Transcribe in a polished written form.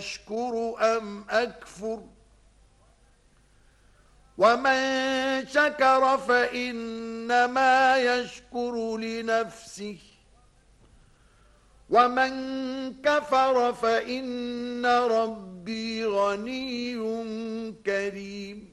أأشكر أم أكفر ومن شكر فإنما يشكر لنفسه ومن كفر فإن ربي غني كريم